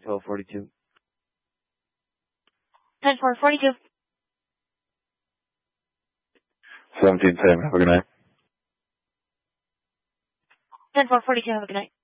1242. 10-4, 42. 1710, have a good night. 10-4, 42, have a good night.